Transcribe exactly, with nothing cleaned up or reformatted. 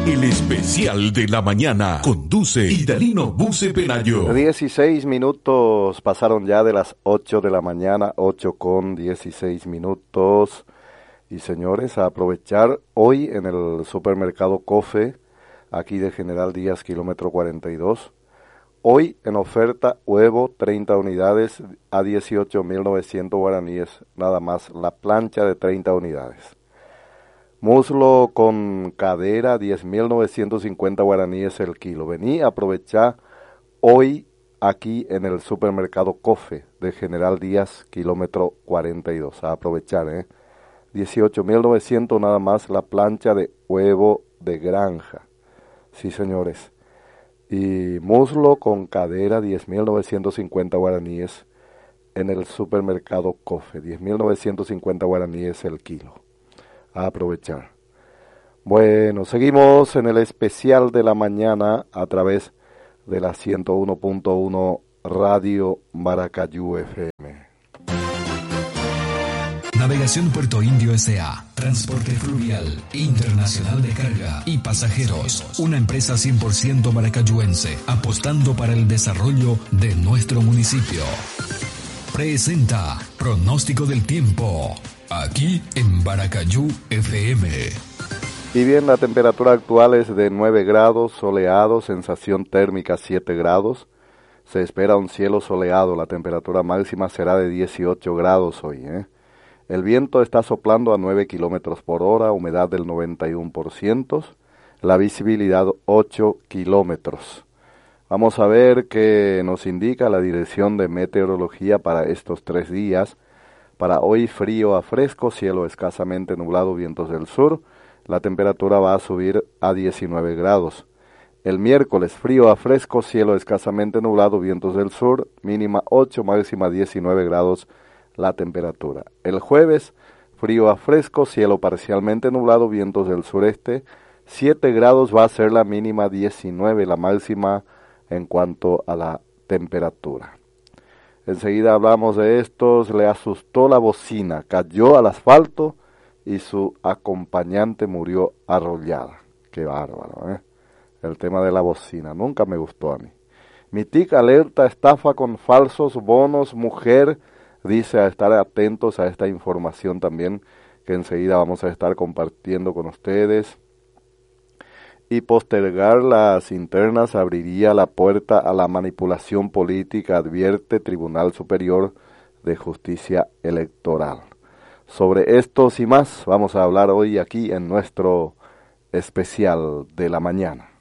El especial de la mañana conduce Idalino Buce Pelayo. dieciséis minutos pasaron ya de las ocho de la mañana, ocho con dieciséis minutos. Y señores, a aprovechar hoy en el supermercado Cofe, aquí de General Díaz, kilómetro cuarenta y dos. Hoy en oferta huevo, treinta unidades a dieciocho mil novecientos guaraníes, nada más la plancha de treinta unidades. Muslo con cadera, diez mil novecientos cincuenta guaraníes el kilo. Vení a aprovechar hoy aquí en el supermercado Cofe de General Díaz, kilómetro cuarenta y dos. A aprovechar, ¿eh? dieciocho mil novecientos nada más la plancha de huevo de granja. Sí, señores. Y muslo con cadera, diez mil novecientos cincuenta guaraníes en el supermercado Cofe. diez mil novecientos cincuenta guaraníes el kilo. A aprovechar. Bueno, seguimos en el especial de la mañana a través de la ciento uno punto uno Radio Maracayú F M. Navegación Puerto Indio S A. Transporte fluvial, internacional de carga y pasajeros. Una empresa cien por ciento maracayuense, apostando para el desarrollo de nuestro municipio. Presenta Pronóstico del Tiempo, aquí en Maracayú F M. Y bien, la temperatura actual es de nueve grados, soleado, sensación térmica siete grados. Se espera un cielo soleado, la temperatura máxima será de dieciocho grados hoy, ¿eh? El viento está soplando a nueve kilómetros por hora, humedad del noventa y uno por ciento, la visibilidad ocho kilómetros. Vamos a ver qué nos indica la Dirección de Meteorología para estos tres días. Para hoy frío a fresco, cielo escasamente nublado, vientos del sur, la temperatura va a subir a diecinueve grados. El miércoles frío a fresco, cielo escasamente nublado, vientos del sur, mínima ocho, máxima diecinueve grados la temperatura. El jueves, frío a fresco, cielo parcialmente nublado, vientos del sureste, siete grados va a ser la mínima, diecinueve la máxima en cuanto a la temperatura. Enseguida hablamos de estos, le asustó la bocina, cayó al asfalto y su acompañante murió arrollada. Qué bárbaro, ¿eh? El tema de la bocina, nunca me gustó a mí. Mitic alerta estafa con falsos bonos, mujer dice a estar atentos a esta información también que enseguida vamos a estar compartiendo con ustedes. Y postergar las internas abriría la puerta a la manipulación política, advierte Tribunal Superior de Justicia Electoral. Sobre estos y más vamos a hablar hoy aquí en nuestro especial de la mañana.